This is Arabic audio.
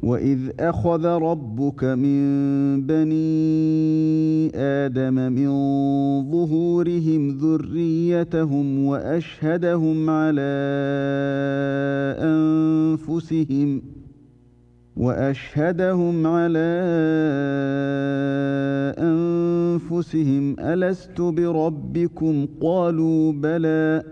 وإذ أخذ ربك من بني آدم من ظهورهم ذريتهم وأشهدهم على أنفسهم ألست بربكم قالوا بلى